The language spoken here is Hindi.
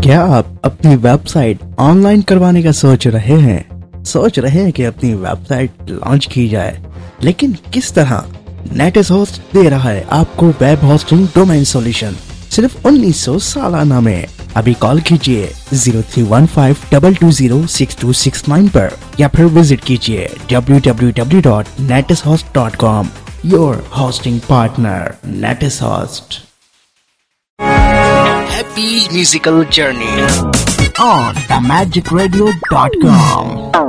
क्या आप अपनी वेबसाइट ऑनलाइन करवाने का सोच रहे हैं? सोच रहे हैं कि अपनी वेबसाइट लॉन्च की जाए, लेकिन किस तरह? नेटिस होस्ट दे रहा है आपको वेब होस्टिंग डोमेन सॉल्यूशन सिर्फ 1900 सालाना में। अभी कॉल कीजिए 0315220626 पर या फिर विजिट कीजिए www.netishost.com। Your hosting partner नेटिस host. Happy musical journey on themagicradio.com।